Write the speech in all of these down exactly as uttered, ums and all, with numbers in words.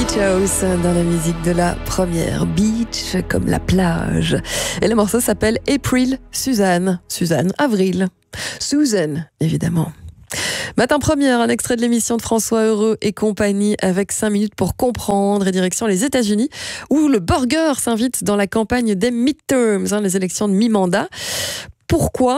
Beach House dans la musique de la première. Beach comme la plage. Et le morceau s'appelle April Suzanne. Suzanne, avril. Susan, évidemment. Matin première, un extrait de l'émission de François Heureux et compagnie avec cinq minutes pour comprendre et direction les États-Unis où le burger s'invite dans la campagne des midterms, hein, les élections de mi-mandat. Pourquoi ?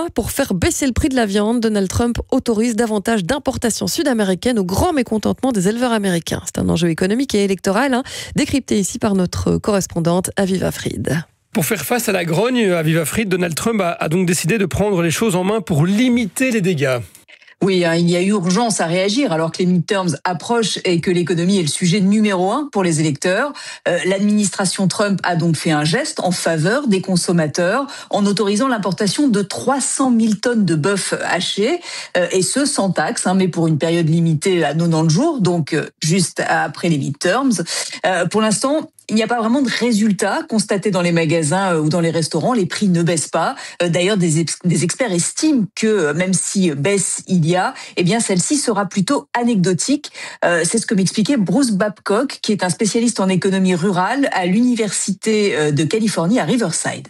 Pour faire baisser le prix de la viande, Donald Trump autorise davantage d'importations sud-américaines au grand mécontentement des éleveurs américains. C'est un enjeu économique et électoral, hein, décrypté ici par notre correspondante Aviva Fried. Pour faire face à la grogne, Aviva Fried, Donald Trump a, a donc décidé de prendre les choses en main pour limiter les dégâts. Oui, hein, il y a urgence à réagir alors que les midterms approchent et que l'économie est le sujet numéro un pour les électeurs. Euh, l'administration Trump a donc fait un geste en faveur des consommateurs en autorisant l'importation de trois cent mille tonnes de bœuf haché, euh, et ce sans taxe, hein, mais pour une période limitée à quatre-vingt-dix jours, donc euh, juste après les midterms. Euh, pour l'instant, il n'y a pas vraiment de résultats constatés dans les magasins ou dans les restaurants. Les prix ne baissent pas. D'ailleurs, des, ex- des experts estiment que même si baisse il y a, eh bien celle-ci sera plutôt anecdotique. Euh, c'est ce que m'expliquait Bruce Babcock, qui est un spécialiste en économie rurale à l'université de Californie à Riverside.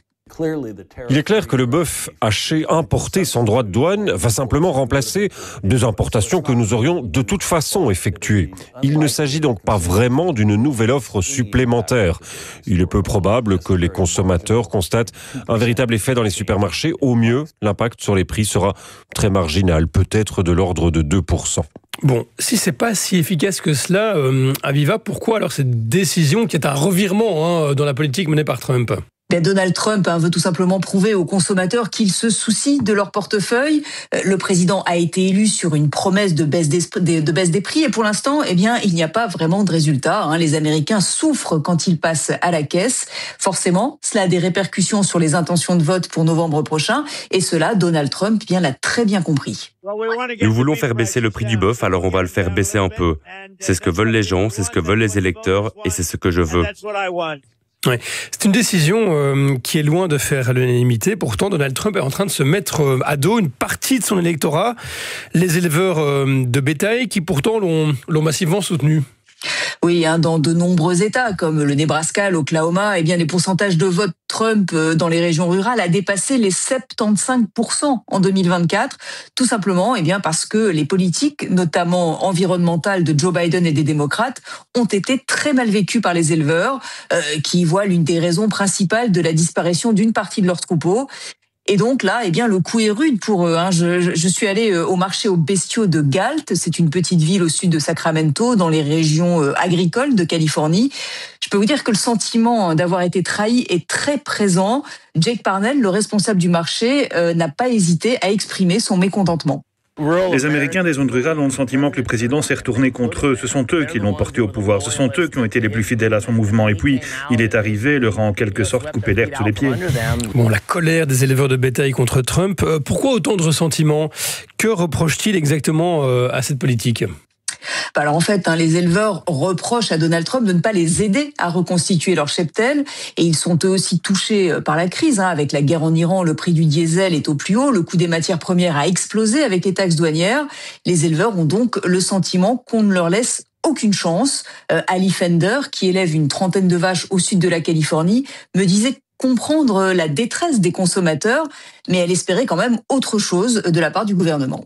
Il est clair que le bœuf haché importé sans droit de douane va simplement remplacer des importations que nous aurions de toute façon effectuées. Il ne s'agit donc pas vraiment d'une nouvelle offre supplémentaire. Il est peu probable que les consommateurs constatent un véritable effet dans les supermarchés. Au mieux, l'impact sur les prix sera très marginal, peut-être de l'ordre de deux pour cent. Bon, si c'est pas si efficace que cela, euh, Aviva, pourquoi alors cette décision qui est un revirement hein, dans la politique menée par Trump ? Donald Trump hein, veut tout simplement prouver aux consommateurs qu'il se soucie de leur portefeuille. Le président a été élu sur une promesse de baisse des, de baisse des prix et pour l'instant, eh bien, il n'y a pas vraiment de résultat. Hein. Les Américains souffrent quand ils passent à la caisse. Forcément, cela a des répercussions sur les intentions de vote pour novembre prochain et cela, Donald Trump bien, l'a très bien compris. Nous voulons faire baisser le prix du bœuf, alors on va le faire baisser un peu. C'est ce que veulent les gens, c'est ce que veulent les électeurs et c'est ce que je veux. Ouais. C'est une décision euh, qui est loin de faire l'unanimité. Pourtant, Donald Trump est en train de se mettre euh, à dos une partie de son électorat, les éleveurs euh, de bétail, qui pourtant l'ont, l'ont massivement soutenu. Oui, hein, dans de nombreux États comme le Nebraska, l'Oklahoma, eh bien les pourcentages de vote Trump dans les régions rurales a dépassé les soixante-quinze pour cent en deux mille vingt-quatre, tout simplement eh bien parce que les politiques, notamment environnementales de Joe Biden et des démocrates, ont été très mal vécues par les éleveurs, euh, qui y voient l'une des raisons principales de la disparition d'une partie de leurs troupeaux. Et donc là, eh bien, le coup est rude pour eux. Hein. Je, je, je suis allée au marché aux bestiaux de Galt. C'est une petite ville au sud de Sacramento, dans les régions agricoles de Californie. Je peux vous dire que le sentiment d'avoir été trahi est très présent. Jake Parnell, le responsable du marché, euh, n'a pas hésité à exprimer son mécontentement. Les Américains des zones rurales ont le sentiment que le président s'est retourné contre eux. Ce sont eux qui l'ont porté au pouvoir. Ce sont eux qui ont été les plus fidèles à son mouvement. Et puis, il est arrivé, leur a en quelque sorte coupé l'herbe sous les pieds. Bon, la colère des éleveurs de bétail contre Trump. Euh, pourquoi autant de ressentiment ? Que reproche-t-il exactement euh, à cette politique ? Alors en fait, hein, les éleveurs reprochent à Donald Trump de ne pas les aider à reconstituer leur cheptel et ils sont eux aussi touchés par la crise. Hein. Avec la guerre en Iran, le prix du diesel est au plus haut, le coût des matières premières a explosé avec les taxes douanières. Les éleveurs ont donc le sentiment qu'on ne leur laisse aucune chance. Euh, Ali Fender, qui élève une trentaine de vaches au sud de la Californie, me disait comprendre la détresse des consommateurs, mais elle espérait quand même autre chose de la part du gouvernement.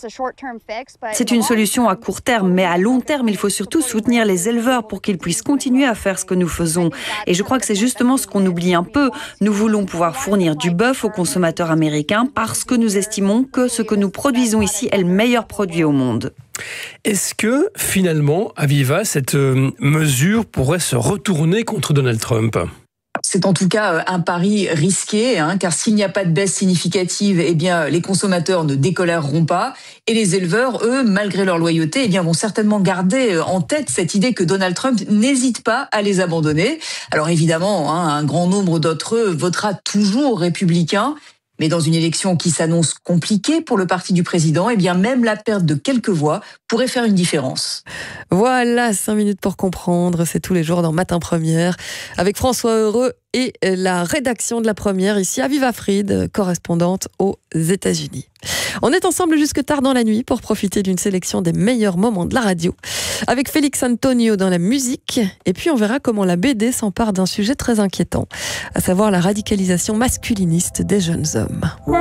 C'est une solution à court terme, mais à long terme, il faut surtout soutenir les éleveurs pour qu'ils puissent continuer à faire ce que nous faisons. Et je crois que c'est justement ce qu'on oublie un peu. Nous voulons pouvoir fournir du bœuf aux consommateurs américains parce que nous estimons que ce que nous produisons ici est le meilleur produit au monde. Est-ce que, finalement, Aviva, cette mesure pourrait se retourner contre Donald Trump ? C'est en tout cas un pari risqué, hein, car s'il n'y a pas de baisse significative, eh bien, les consommateurs ne décolèreront pas. Et les éleveurs, eux, malgré leur loyauté, eh bien, vont certainement garder en tête cette idée que Donald Trump n'hésite pas à les abandonner. Alors évidemment, hein, un grand nombre d'entre eux votera toujours républicain. Mais dans une élection qui s'annonce compliquée pour le parti du président, eh bien même la perte de quelques voix pourrait faire une différence. Voilà, cinq minutes pour comprendre. C'est tous les jours dans Matin Première avec François Heureux et la rédaction de la Première ici à Viva Fried, correspondante aux États-Unis. On est ensemble jusque tard dans la nuit pour profiter d'une sélection des meilleurs moments de la radio avec Félix Antonio dans la musique, et puis on verra comment la B D s'empare d'un sujet très inquiétant, à savoir la radicalisation masculiniste des jeunes hommes.